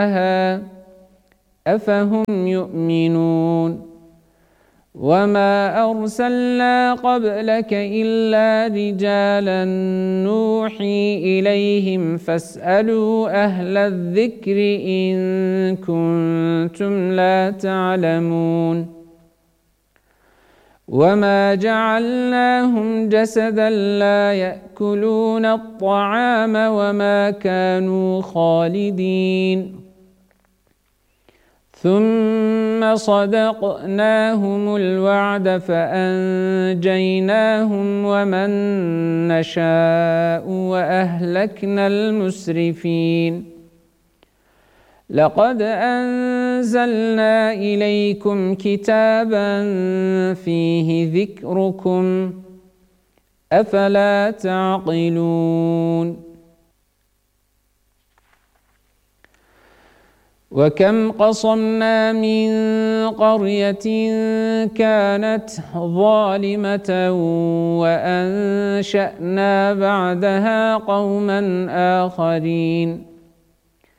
أفهم يؤمنون وما أرسلنا قبلك إلا رجالا نوحي إليهم فاسألوا أهل الذكر إن كنتم لا تعلمون وما جعلناهم جسدا لا يأكلون الطعام وما كانوا خالدين ثم صدقناهم الوعد فأنجيناهم ومن نشاء وأهلكنا المسرفين لقد أنزلنا إليكم كتابا فيه ذكركم أفلا تعقلون وكم قصمنا من قرية كانت ظالمة وأنشأنا بعدها قوما آخرين